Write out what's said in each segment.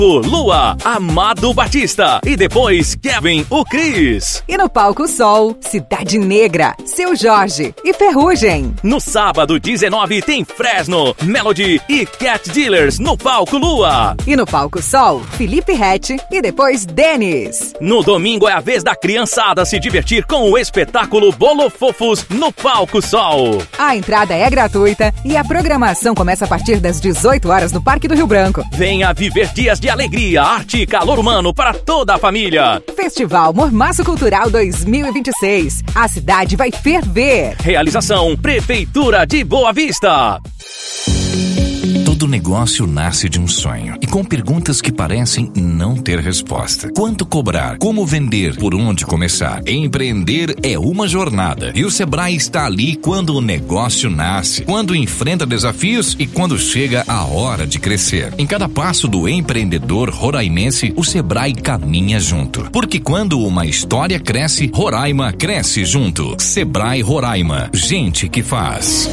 Palco Lua, Amado Batista e depois Kevin, o Cris. E no Palco Sol, Cidade Negra, Seu Jorge e Ferrugem. No sábado 19 tem Fresno, Melody e Cat Dealers no Palco Lua. E no Palco Sol, Felipe Rett e depois Denis. No domingo é a vez da criançada se divertir com o espetáculo Bolo Fofos no Palco Sol. A entrada é gratuita e a programação começa a partir das 18 horas no Parque do Rio Branco. Venha viver dias de alegria, arte e calor humano para toda a família. Festival Mormaço Cultural 2026. A cidade vai ferver. Realização Prefeitura de Boa Vista. Todo negócio nasce de um sonho e com perguntas que parecem não ter resposta. Quanto cobrar? Como vender? Por onde começar? Empreender é uma jornada e o Sebrae está ali quando o negócio nasce, quando enfrenta desafios e quando chega a hora de crescer. Em cada passo do empreendedor roraimense, o Sebrae caminha junto. Porque quando uma história cresce, Roraima cresce junto. Sebrae Roraima. Gente que faz.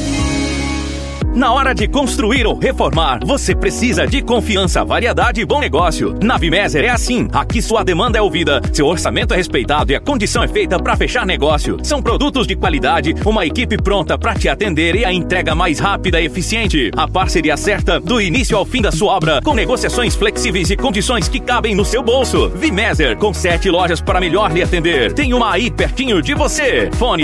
Na hora de construir ou reformar, você precisa de confiança, variedade e bom negócio. Na Vimeser é assim. Aqui sua demanda é ouvida, seu orçamento é respeitado e a condição é feita para fechar negócio. São produtos de qualidade, uma equipe pronta para te atender e a entrega mais rápida e eficiente. A parceria certa do início ao fim da sua obra, com negociações flexíveis e condições que cabem no seu bolso. Vimeser, com 7 lojas para melhor lhe atender. Tem uma aí pertinho de você. Fone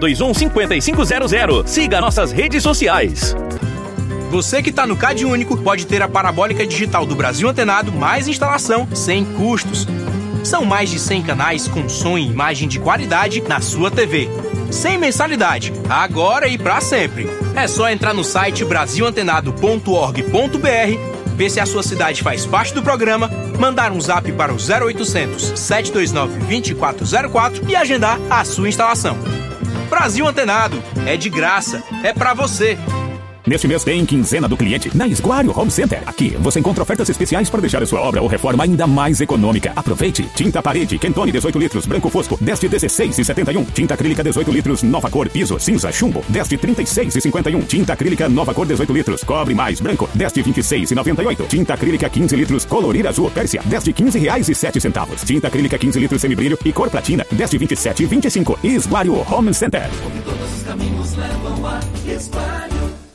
3621-5500. Siga nossas redes sociais. Você que está no Cade Único pode ter a parabólica digital do Brasil Antenado mais instalação sem custos. São mais de 100 canais com som e imagem de qualidade na sua TV. Sem mensalidade, agora e para sempre. É só entrar no site brasilantenado.org.br, ver se a sua cidade faz parte do programa, mandar um zap para o 0800 729 2404 e agendar a sua instalação. Brasil Antenado, é de graça, é para você. Neste mês tem quinzena do cliente na Esguário Home Center. Aqui você encontra ofertas especiais para deixar a sua obra ou reforma ainda mais econômica. Aproveite! Tinta parede Quentone 18 litros, branco fosco, 10 de 16,71. Tinta acrílica 18 litros, nova cor, piso, cinza, chumbo, 10 de 36,51. Tinta acrílica nova cor 18 litros, cobre mais, branco, 10 de 26,98. Tinta acrílica 15 litros, colorir azul, Pérsia, 10 de R$15,07. Tinta acrílica 15 litros, semibrilho e cor platina, 10 de 27,25. Esguário Home Center. Todos os caminhos levam a Esguário.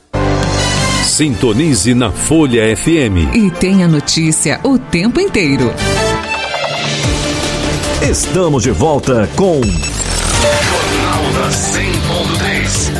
Sintonize na Folha FM. E tenha notícia o tempo inteiro. Estamos de volta com Jornal da 100.3.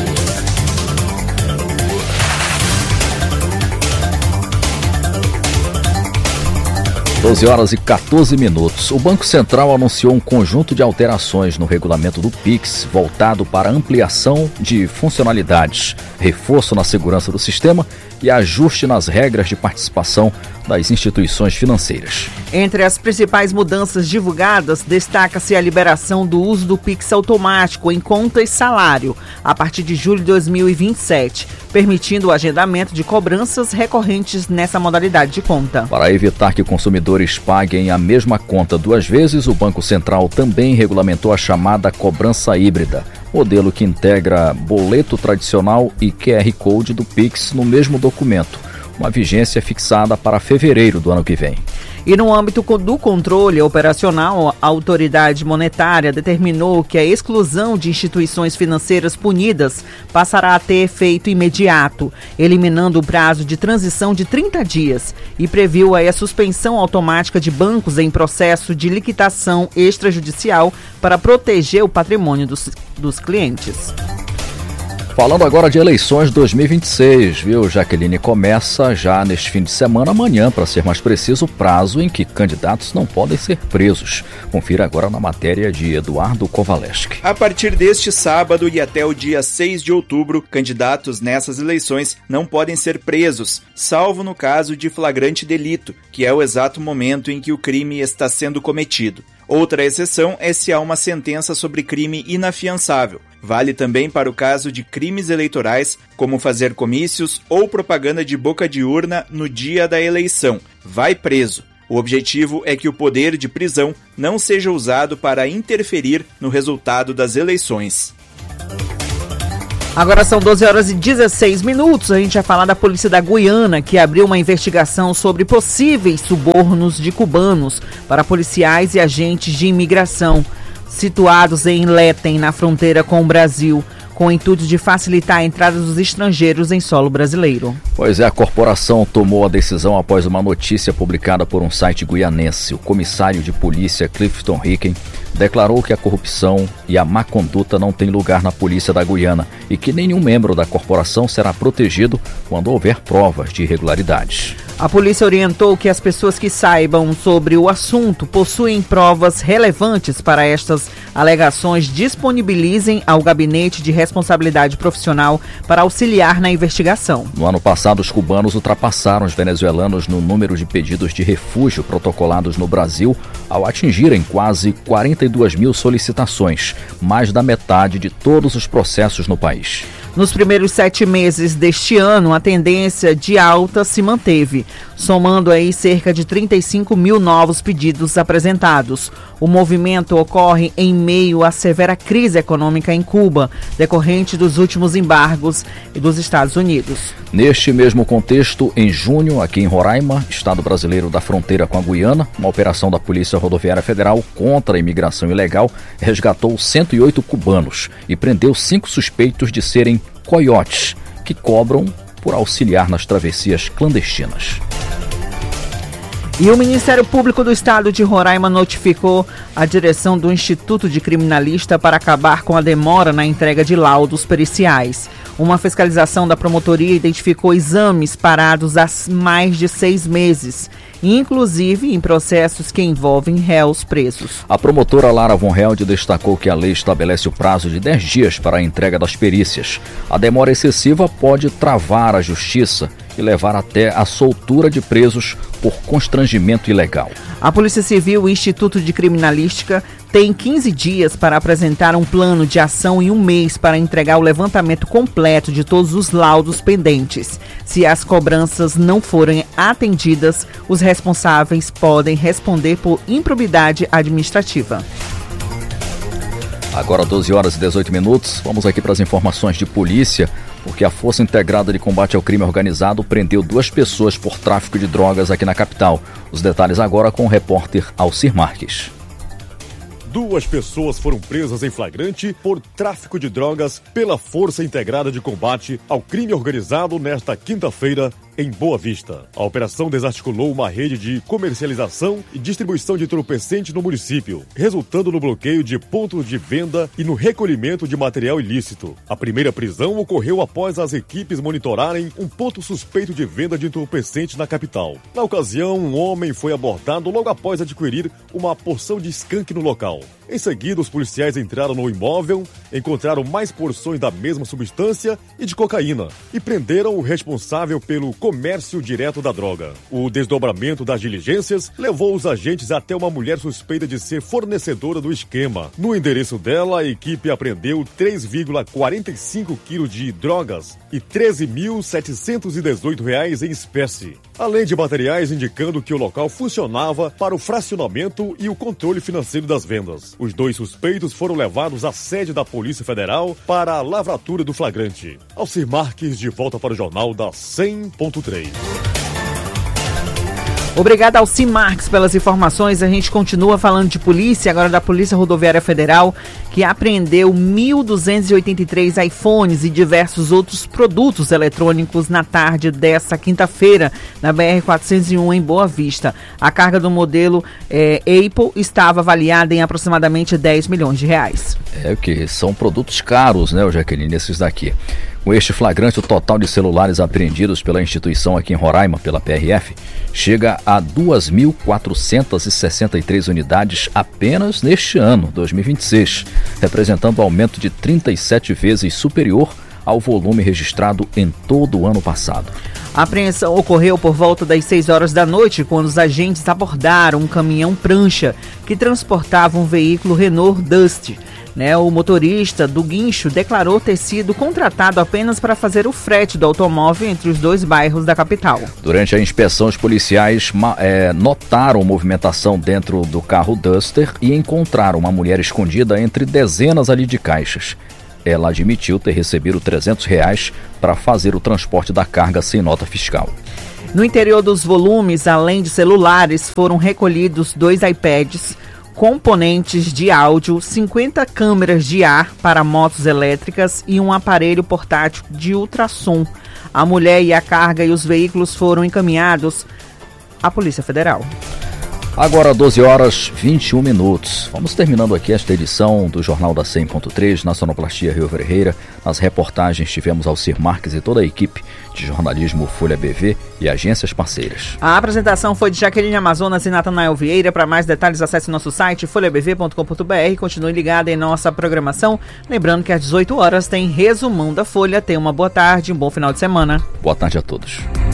12 horas e 14 minutos. O Banco Central anunciou um conjunto de alterações no regulamento do Pix, voltado para ampliação de funcionalidades, reforço na segurança do sistema e ajuste nas regras de participação das instituições financeiras. Entre as principais mudanças divulgadas, destaca-se a liberação do uso do Pix automático em conta e salário, a partir de julho de 2027, permitindo o agendamento de cobranças recorrentes nessa modalidade de conta. Para evitar que consumidores paguem a mesma conta duas vezes, o Banco Central também regulamentou a chamada cobrança híbrida, modelo que integra boleto tradicional e QR Code do Pix no mesmo documento, uma vigência fixada para fevereiro do ano que vem. E no âmbito do controle operacional, a autoridade monetária determinou que a exclusão de instituições financeiras punidas passará a ter efeito imediato, eliminando o prazo de transição de 30 dias e previu aí a suspensão automática de bancos em processo de liquidação extrajudicial para proteger o patrimônio dos clientes. Falando agora de eleições 2026, viu, Jaqueline? Começa já neste fim de semana, amanhã, para ser mais preciso, o prazo em que candidatos não podem ser presos. Confira agora na matéria de Eduardo Kovaleski. A partir deste sábado e até o dia 6 de outubro, candidatos nessas eleições não podem ser presos, salvo no caso de flagrante delito, que é o exato momento em que o crime está sendo cometido. Outra exceção é se há uma sentença sobre crime inafiançável. Vale também para o caso de crimes eleitorais, como fazer comícios ou propaganda de boca de urna no dia da eleição. Vai preso. O objetivo é que o poder de prisão não seja usado para interferir no resultado das eleições. Agora são 12 horas e 16 minutos. A gente vai falar da Polícia da Guiana, que abriu uma investigação sobre possíveis subornos de cubanos para policiais e agentes de imigração situados em Letem, na fronteira com o Brasil, com o intuito de facilitar a entrada dos estrangeiros em solo brasileiro. Pois é, a corporação tomou a decisão após uma notícia publicada por um site guianense. O comissário de polícia Clifton Hicken declarou que a corrupção e a má conduta não têm lugar na polícia da Guiana e que nenhum membro da corporação será protegido quando houver provas de irregularidades. A polícia orientou que as pessoas que saibam sobre o assunto possuem provas relevantes para estas alegações disponibilizem ao Gabinete de Responsabilidade Profissional para auxiliar na investigação. No ano passado, os cubanos ultrapassaram os venezuelanos no número de pedidos de refúgio protocolados no Brasil, ao atingirem quase 42 mil solicitações, mais da metade de todos os processos no país. Nos primeiros 7 meses deste ano, a tendência de alta se manteve, somando aí cerca de 35 mil novos pedidos apresentados. O movimento ocorre em meio à severa crise econômica em Cuba, decorrente dos últimos embargos dos Estados Unidos. Neste mesmo contexto, em junho, aqui em Roraima, estado brasileiro da fronteira com a Guiana, uma operação da Polícia Rodoviária Federal contra a imigração ilegal resgatou 108 cubanos e prendeu 5 suspeitos de serem coiotes, que cobram por auxiliar nas travessias clandestinas. E o Ministério Público do Estado de Roraima notificou a direção do Instituto de Criminalista para acabar com a demora na entrega de laudos periciais. Uma fiscalização da promotoria identificou exames parados há mais de 6 meses, inclusive em processos que envolvem réus presos. A promotora Lara Von Held destacou que a lei estabelece o prazo de 10 dias para a entrega das perícias. A demora excessiva pode travar a justiça e levar até a soltura de presos por constrangimento ilegal. A Polícia Civil e o Instituto de Criminalística têm 15 dias para apresentar um plano de ação e 1 mês para entregar o levantamento completo de todos os laudos pendentes. Se as cobranças não forem atendidas, os responsáveis podem responder por improbidade administrativa. Agora 12 horas e 18 minutos, vamos aqui para as informações de polícia, porque a Força Integrada de Combate ao Crime Organizado prendeu 2 pessoas por tráfico de drogas aqui na capital. Os detalhes agora com o repórter Alcir Marques. 2 pessoas foram presas em flagrante por tráfico de drogas pela Força Integrada de Combate ao Crime Organizado nesta quinta-feira, em Boa Vista. A operação desarticulou uma rede de comercialização e distribuição de entorpecentes no município, resultando no bloqueio de pontos de venda e no recolhimento de material ilícito. A primeira prisão ocorreu após as equipes monitorarem um ponto suspeito de venda de entorpecentes na capital. Na ocasião, um homem foi abordado logo após adquirir uma porção de skunk no local. Em seguida, os policiais entraram no imóvel, encontraram mais porções da mesma substância e de cocaína e prenderam o responsável pelo comércio direto da droga. O desdobramento das diligências levou os agentes até uma mulher suspeita de ser fornecedora do esquema. No endereço dela, a equipe apreendeu 3,45 quilos de drogas e R$ 13.718 em espécie, além de materiais indicando que o local funcionava para o fracionamento e o controle financeiro das vendas. Os 2 suspeitos foram levados à sede da Polícia Federal para a lavratura do flagrante. Alcir Marques, de volta para o Jornal da 100.3. Obrigada ao Alcir Marques pelas informações. A gente continua falando de polícia, agora da Polícia Rodoviária Federal, que apreendeu 1.283 iPhones e diversos outros produtos eletrônicos na tarde desta quinta-feira, na BR-401 em Boa Vista. A carga do modelo Apple estava avaliada em aproximadamente R$10 milhões. É que são produtos caros, né, Jaqueline, esses daqui. Com este flagrante, o total de celulares apreendidos pela instituição aqui em Roraima, pela PRF, chega a 2.463 unidades apenas neste ano, 2026, representando um aumento de 37 vezes superior ao volume registrado em todo o ano passado. A apreensão ocorreu por volta das 6 horas da noite, quando os agentes abordaram um caminhão prancha que transportava um veículo Renault Dust. O motorista do guincho declarou ter sido contratado apenas para fazer o frete do automóvel entre os 2 bairros da capital. Durante a inspeção, os policiais notaram movimentação dentro do carro Duster e encontraram uma mulher escondida entre dezenas ali de caixas. Ela admitiu ter recebido R$300 para fazer o transporte da carga sem nota fiscal. No interior dos volumes, além de celulares, foram recolhidos 2 iPads, componentes de áudio, 50 câmeras de ar para motos elétricas e um aparelho portátil de ultrassom. A mulher e a carga e os veículos foram encaminhados à Polícia Federal. Agora 12h21. Vamos terminando aqui esta edição do Jornal da 100.3, na sonoplastia Rio Ferreira. Nas reportagens tivemos Alcir Marques e toda a equipe de jornalismo Folha BV e agências parceiras. A apresentação foi de Jaqueline Amazonas e Natanael Vieira. Para mais detalhes, acesse nosso site folhabv.com.br. Continue ligado em nossa programação. Lembrando que às 18 horas tem Resumão da Folha. Tenha uma boa tarde, um bom final de semana. Boa tarde a todos.